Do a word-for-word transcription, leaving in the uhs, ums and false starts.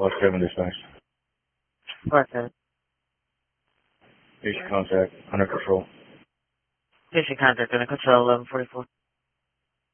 Lost seven dispatch. Lost Station contact, under control. Station contact under control, eleven forty-four.